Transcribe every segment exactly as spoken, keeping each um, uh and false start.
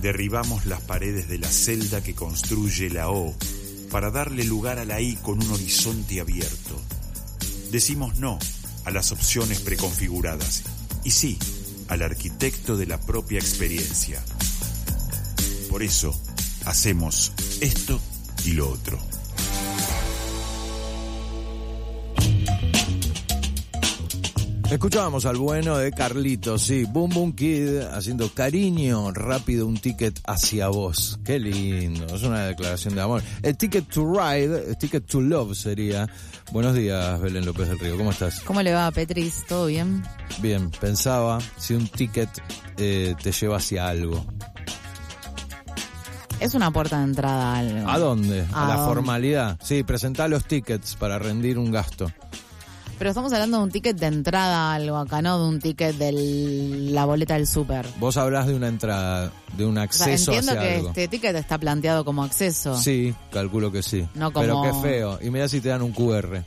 Derribamos las paredes de la celda que construye la O para darle lugar a la I con un horizonte abierto. Decimos no a las opciones preconfiguradas y sí al arquitecto de la propia experiencia. Por eso hacemos esto y lo otro. Escuchábamos al bueno de Carlitos, sí, Boom Boom Kid, haciendo cariño, rápido, un ticket hacia vos. Qué lindo, es una declaración de amor. El ticket to ride, el ticket to love sería. Buenos días, Belén López del Río, ¿cómo estás? ¿Cómo le va, Petris? ¿Todo bien? Bien, pensaba si un ticket eh, te lleva hacia algo. Es una puerta de entrada a algo. ¿A dónde? ¿A, ¿A la dónde? formalidad? Sí, presentá los tickets para rendir un gasto. Pero estamos hablando de un ticket de entrada a algo acá, no de un ticket de la boleta del súper. Vos hablás de una entrada, de un O sea, acceso entiendo hacia que algo. este ticket está planteado como acceso. Sí, calculo que sí. No como- Pero qué feo. Y mirá si te dan un cu erre.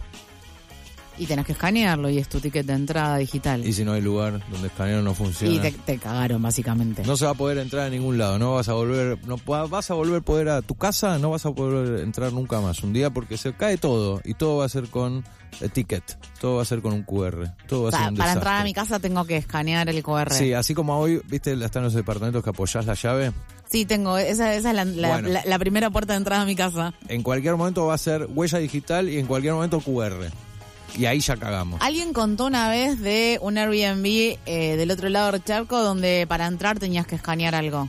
Y tenés que escanearlo y es tu ticket de entrada digital. Y si no hay lugar donde escaneo no funciona. Y te, te cagaron, básicamente. No se va a poder entrar a ningún lado. No vas a volver, no pa- vas a volver a poder a tu casa, no vas a poder entrar nunca más un día porque se cae todo y todo va a ser con eh, ticket, todo va a ser con un cu erre, todo va O a sea, ser un para desastre. entrar a mi casa tengo que escanear el cu erre. Sí, así como hoy, viste, están los departamentos que apoyás la llave. Sí, tengo. Esa, esa es la, la, Bueno. la- la primera puerta de entrada a mi casa. En cualquier momento va a ser huella digital y en cualquier momento cu erre. Y ahí ya cagamos. Alguien contó una vez de un Airbnb eh, del otro lado del charco donde para entrar tenías que escanear algo.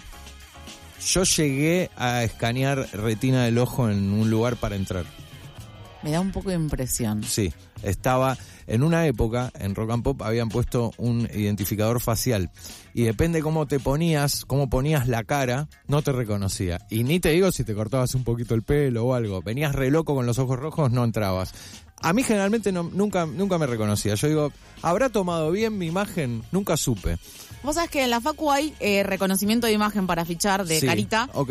Yo llegué a escanear retina del ojo en un lugar para entrar. Me da un poco de impresión. Sí, estaba en una época, en Rock and Pop habían puesto un identificador facial y depende cómo te ponías, cómo ponías la cara, no te reconocía. Y ni te digo si te cortabas un poquito el pelo o algo, venías re loco con los ojos rojos, no entrabas. A mí generalmente no, nunca, nunca me reconocía. Yo digo, ¿habrá tomado bien mi imagen? Nunca supe. Vos sabés que en la facu hay eh, reconocimiento de imagen para fichar de Sí, carita. ok.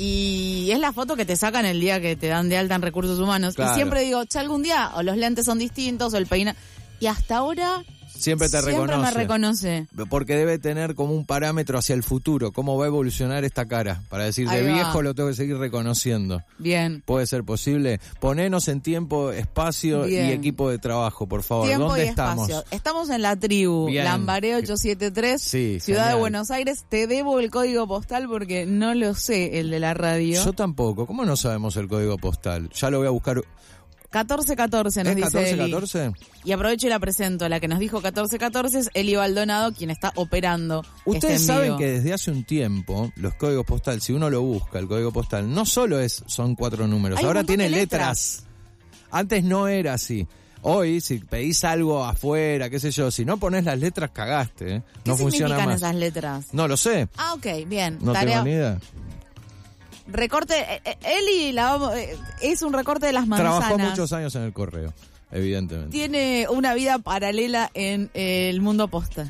Y es la foto que te sacan el día que te dan de alta en recursos humanos. Claro. Y siempre digo, che, algún día o los lentes son distintos o el peinado. Y hasta ahora Siempre te siempre reconoce. me reconoce. Porque debe tener como un parámetro hacia el futuro, cómo va a evolucionar esta cara. Para decir, Ahí de va. viejo lo tengo que seguir reconociendo. Bien. ¿Puede ser posible? Ponenos en tiempo, espacio Bien. y equipo de trabajo, por favor. Tiempo ¿Dónde y estamos? espacio. Estamos en la tribu, Bien. Lambaré ochocientos setenta y tres, Sí, Ciudad genial. de Buenos Aires. Te debo el código postal porque no lo sé, el de la radio. Yo tampoco. ¿Cómo no sabemos el código postal? Ya lo voy a buscar. catorce catorce nos ¿Es dice catorce Eli. catorce? Y aprovecho y la presento. La que nos dijo catorce catorce es Eli Baldonado, quien está operando Ustedes este saben envío. que desde hace un tiempo los códigos postal, si uno lo busca, el código postal, no solo es son cuatro números, Hay un ahora montón tiene de letras. Antes no era así. Hoy, si pedís algo afuera, qué sé yo, si no pones las letras, cagaste. ¿eh? ¿Qué No funciona significan más. esas letras? No lo sé. Ah, ok, bien. No Tarea. tengo ni idea. Recorte. eh, eh, Eli la vamos- eh, es un recorte de las manzanas. Trabajó muchos años en el correo, evidentemente. Tiene una vida paralela en eh, el mundo posta.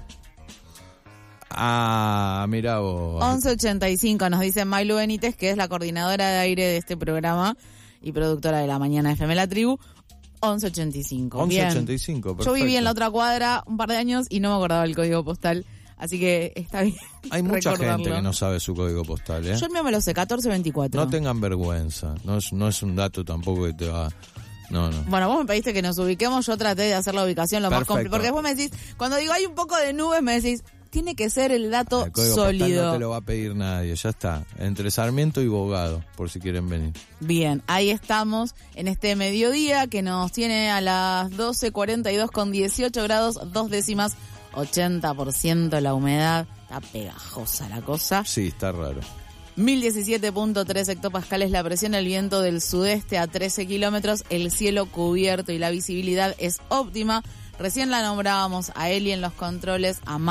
Ah, mirá vos. once ochenta y cinco nos dice Mailu Benítez, que es la coordinadora de aire de este programa y productora de La Mañana F M La Tribu. once ochenta y cinco. once Bien. ochenta y cinco, Yo perfecto. viví en la otra cuadra un par de años y no me acordaba el código postal, así que está bien. Hay mucha recordarlo. gente que no sabe su código postal, ¿eh? Yo el mío me lo sé, catorce veinticuatro. No tengan vergüenza. No es, no es un dato tampoco que te va... No, no. Bueno, vos me pediste que nos ubiquemos, yo traté de hacer la ubicación lo más Perfecto. complicado. Porque vos me decís, cuando digo hay un poco de nubes, me decís, tiene que ser el dato El código postal sólido. no te lo va a pedir nadie, ya está. Entre Sarmiento y Bogado, por si quieren venir. Bien, ahí estamos en este mediodía que nos tiene a las doce cuarenta y dos con dieciocho grados, dos décimas, ochenta por ciento la humedad. Está pegajosa la cosa. Sí, está raro. mil diecisiete punto tres hectopascales la presión, el viento del sudeste a trece kilómetros, el cielo cubierto y la visibilidad es óptima. Recién la nombrábamos a Eli en los controles, a